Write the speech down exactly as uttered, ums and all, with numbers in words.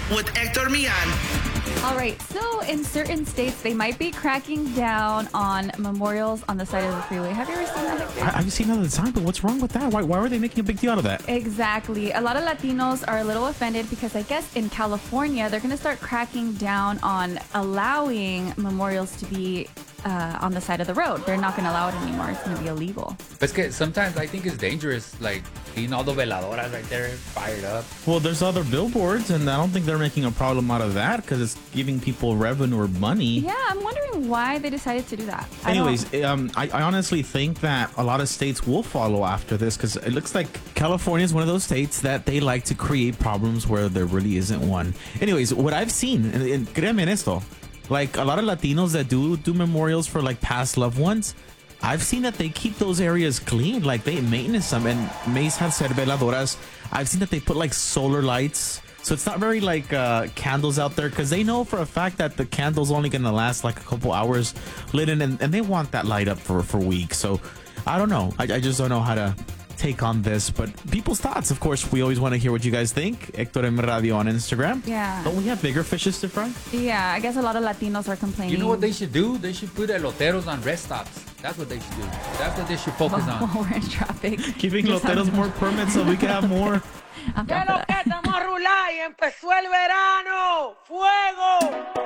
with Hector Millan. All right, so in certain states, they might be cracking down on memorials on the side of the freeway. Have you ever seen that? Hector? I, I've seen that all the time, but what's wrong with that? Why, why are they making a big deal out of that? Exactly. A lot of Latinos are a little offended because I guess in California, they're going to start cracking down on allowing memorials to be uh, on the side of the road. They're not going to allow it anymore. It's going to be illegal. But que sometimes I think it's dangerous, like seeing all the veladoras right there fired up. Well, there's other billboards, and I don't think they're making a problem out of that because it's giving people revenue or money. Yeah, I'm wondering why they decided to do that. I Anyways, don't- um, I, I honestly think that a lot of states will follow after this because it looks like California is one of those states that they like to create problems where there really isn't one. Anyways, what I've seen, and, and créeme en esto, like a lot of Latinos that do do memorials for like past loved ones, I've seen that they keep those areas clean, like they maintenance them. And Mace has said veladoras. I've seen that they put like solar lights. So it's not very like uh, candles out there because they know for a fact that the candle's only going to last like a couple hours lit in, and, and they want that light up for, for weeks. So I don't know. I, I just don't know how to take on this. But people's thoughts, of course, we always want to hear what you guys think. Hector M Radio on Instagram. Yeah. Don't we have bigger fishes to fry? Yeah, I guess a lot of Latinos are complaining. You know what they should do? They should put eloteros on rest stops. That's what they should do. That's what they should focus on. While we're in traffic. Giving Just loteros have- more permits so we can have more. I'm ¿Qué down for lo que that. estamos a rular y empezó el verano? ¡Fuego!